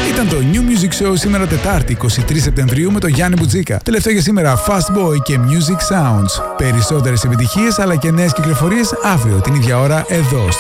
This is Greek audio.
Ήταν το New Music Show σήμερα Τετάρτη 23 Σεπτεμβρίου με τον Γιάννη Μπουτζίκα. Τελευταίο για σήμερα Fast Boy και Music Sounds. Περισσότερες επιτυχίες αλλά και νέες κυκλοφορίες αύριο την ίδια ώρα εδώ στο